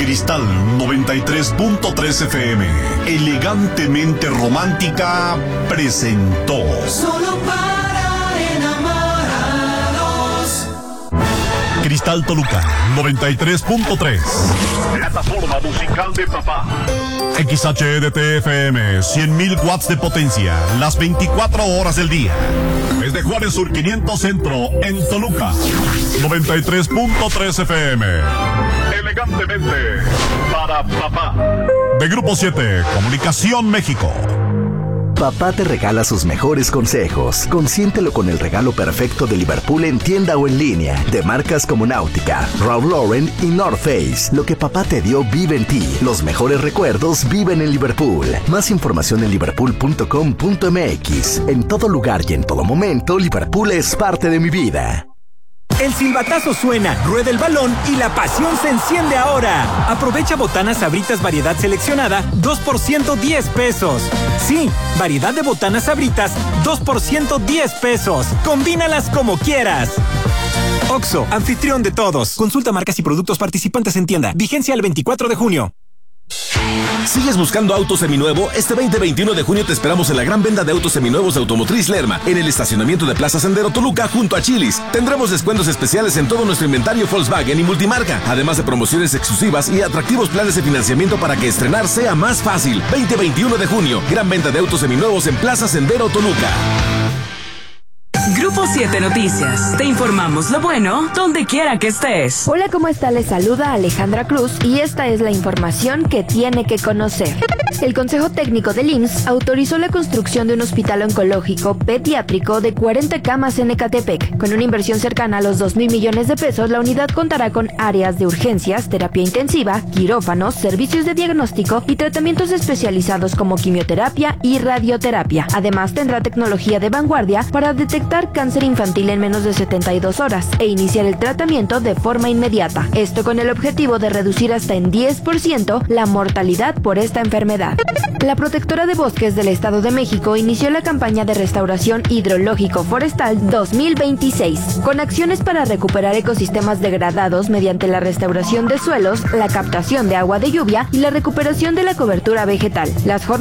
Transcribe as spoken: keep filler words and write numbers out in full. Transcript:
Cristal noventa y tres punto tres F M, elegantemente romántica, presentó. Solo para enamorados. Cristal Toluca noventa y tres punto tres. Plataforma musical de papá. X H E D T F M, cien mil watts de potencia, las veinticuatro horas del día. Desde Juárez Sur quinientos Centro, en Toluca, noventa y tres punto tres F M. Elegantemente para papá. De Grupo siete, Comunicación México. Papá te regala sus mejores consejos. Consiéntelo con el regalo perfecto de Liverpool en tienda o en línea, de marcas como Náutica, Ralph Lauren y North Face. Lo que papá te dio vive en ti. Los mejores recuerdos viven en Liverpool. Más información en liverpool punto com punto m x. En todo lugar y en todo momento, Liverpool es parte de mi vida. El silbatazo suena, rueda el balón y la pasión se enciende ahora. Aprovecha botanas Sabritas variedad seleccionada, dos por ciento diez pesos. Sí, variedad de botanas Sabritas, dos por ciento diez pesos. Combínalas como quieras. Oxxo, anfitrión de todos. Consulta marcas y productos participantes en tienda. Vigencia el veinticuatro de junio. ¿Sigues buscando auto seminuevo? Este veinte y veintiuno de junio te esperamos en la gran venta de autos seminuevos de Automotriz Lerma, en el estacionamiento de Plaza Sendero Toluca, junto a Chili's. Tendremos descuentos especiales en todo nuestro inventario Volkswagen y multimarca, además de promociones exclusivas y atractivos planes de financiamiento para que estrenar sea más fácil. veinte y veintiuno de junio, gran venta de autos seminuevos en Plaza Sendero Toluca. Grupo siete Noticias. Te informamos lo bueno donde quiera que estés. Hola, ¿cómo está? Les saluda Alejandra Cruz y esta es la información que tiene que conocer. El Consejo Técnico del I M S S autorizó la construcción de un hospital oncológico pediátrico de cuarenta camas en Ecatepec. Con una inversión cercana a los dos mil millones de pesos, la unidad contará con áreas de urgencias, terapia intensiva, quirófanos, servicios de diagnóstico y tratamientos especializados como quimioterapia y radioterapia. Además, tendrá tecnología de vanguardia para detectar cáncer infantil en menos de setenta y dos horas e iniciar el tratamiento de forma inmediata. Esto con el objetivo de reducir hasta en diez por ciento la mortalidad por esta enfermedad. La Protectora de Bosques del Estado de México inició la campaña de restauración hidrológico forestal dos mil veintiséis, con acciones para recuperar ecosistemas degradados mediante la restauración de suelos, la captación de agua de lluvia y la recuperación de la cobertura vegetal. Las